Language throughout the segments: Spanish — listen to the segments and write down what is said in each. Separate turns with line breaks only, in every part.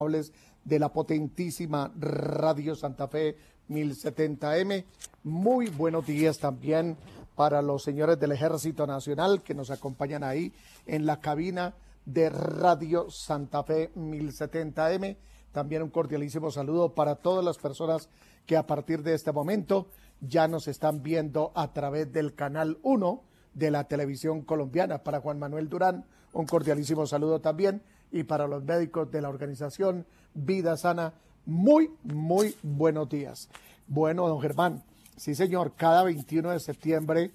de la potentísima Radio Santa Fe 1070M. Muy buenos días también para los señores del Ejército Nacional que nos acompañan ahí en la cabina de Radio Santa Fe 1070M. También un cordialísimo saludo para todas las personas que a partir de este momento ya nos están viendo a través del canal 1 de la televisión colombiana. Para Juan Manuel Durán, un cordialísimo saludo también. Y para los médicos de la organización Vida Sana, muy buenos días. Bueno, don Germán, sí señor, cada 21 de septiembre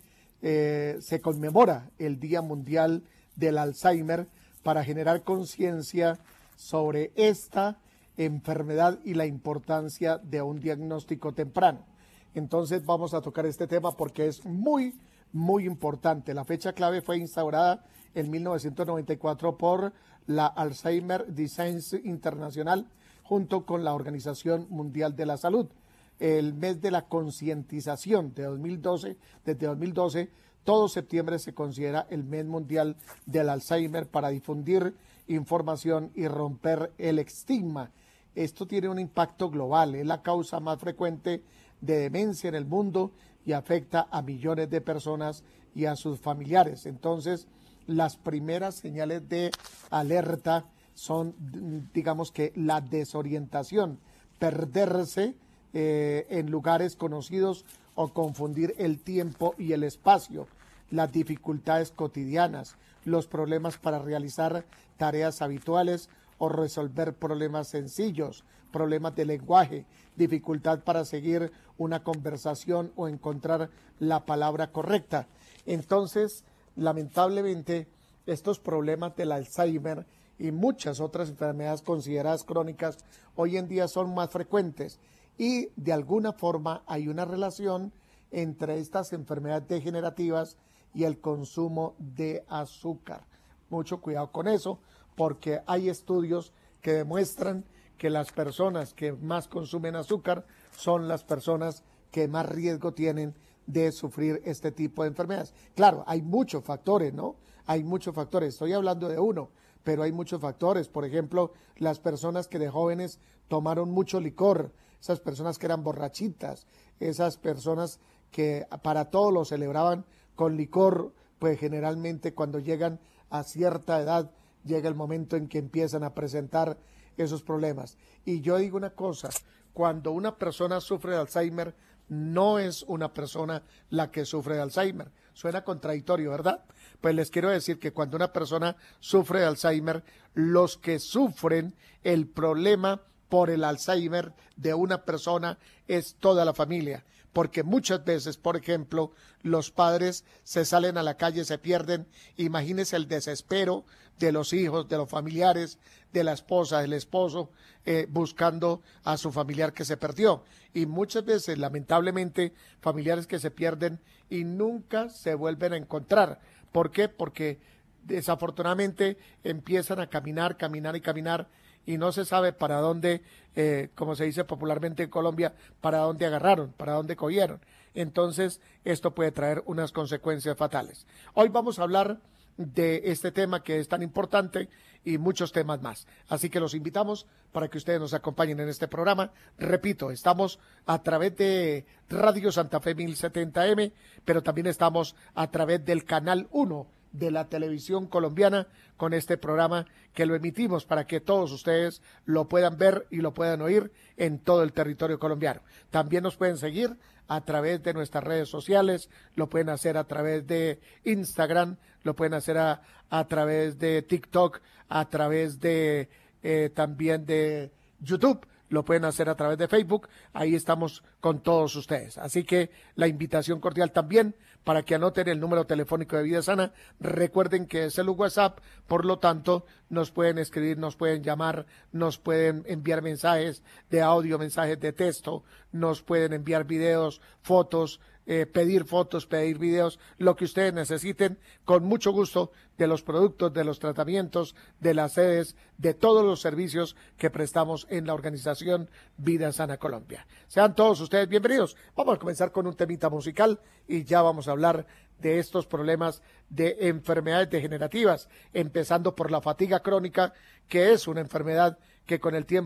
se conmemora el Día Mundial del Alzheimer para generar conciencia sobre esta enfermedad y la importancia de un diagnóstico temprano. Entonces vamos a tocar este tema porque es muy importante. La fecha clave fue instaurada en 1994 por la Alzheimer Designs Internacional junto con la Organización Mundial de la Salud. El mes de la concientización de 2012, desde 2012, todo septiembre se considera el mes mundial del Alzheimer para difundir información y romper el estigma. Esto tiene un impacto global, es la causa más frecuente de demencia en el mundo y afecta a millones de personas y a sus familiares. Entonces, las primeras señales de alerta son, digamos que la desorientación, perderse en lugares conocidos o confundir el tiempo y el espacio, las dificultades cotidianas, los problemas para realizar tareas habituales o resolver problemas sencillos, problemas de lenguaje, dificultad para seguir una conversación o encontrar la palabra correcta. Entonces, lamentablemente, estos problemas del Alzheimer y muchas otras enfermedades consideradas crónicas hoy en día son más frecuentes y de alguna forma hay una relación entre estas enfermedades degenerativas y el consumo de azúcar. Mucho cuidado con eso porque hay estudios que demuestran que las personas que más consumen azúcar son las personas que más riesgo tienen de sufrir este tipo de enfermedades. Claro, hay muchos factores, ¿no? Hay muchos factores. Estoy hablando de uno, pero hay muchos factores. Por ejemplo, las personas que de jóvenes tomaron mucho licor, esas personas que eran borrachitas, esas personas que para todo lo celebraban con licor, pues generalmente cuando llegan a cierta edad, llega el momento en que empiezan a presentar esos problemas. Y yo digo una cosa, cuando una persona sufre de Alzheimer, no es una persona la que sufre de Alzheimer. Suena contradictorio, ¿verdad? Pues les quiero decir que cuando una persona sufre de Alzheimer, los que sufren el problema por el Alzheimer de una persona es toda la familia. Porque muchas veces, por ejemplo, los padres se salen a la calle, se pierden. Imagínense el desespero de los hijos, de los familiares, de la esposa, del esposo, buscando a su familiar que se perdió. Y muchas veces, lamentablemente, familiares que se pierden y nunca se vuelven a encontrar. ¿Por qué? Porque desafortunadamente empiezan a caminar y no se sabe para dónde, como se dice popularmente en Colombia, para dónde agarraron, para dónde cogieron. Entonces, esto puede traer unas consecuencias fatales. Hoy vamos a hablar de este tema que es tan importante y muchos temas más. Así que los invitamos para que ustedes nos acompañen en este programa. Repito, estamos a través de Radio Santa Fe 1070M, pero también estamos a través del canal 1 de la televisión colombiana con este programa que lo emitimos para que todos ustedes lo puedan ver y lo puedan oír en todo el territorio colombiano. También nos pueden seguir a través de nuestras redes sociales, lo pueden hacer a través de Instagram, lo pueden hacer a través de TikTok, a través de también de YouTube, lo pueden hacer a través de Facebook, ahí estamos con todos ustedes. Así que la invitación cordial también para que anoten el número telefónico de Vida Sana. Recuerden que es el WhatsApp, por lo tanto nos pueden escribir, nos pueden llamar, nos pueden enviar mensajes de audio, mensajes de texto, nos pueden enviar videos, fotos, pedir fotos, pedir videos, lo que ustedes necesiten, con mucho gusto, de los productos, de los tratamientos, de las sedes, de todos los servicios que prestamos en la organización Vida Sana Colombia. Sean todos ustedes bienvenidos. Vamos a comenzar con un temita musical y ya vamos a hablar de estos problemas de enfermedades degenerativas, empezando por la fatiga crónica, que es una enfermedad que con el tiempo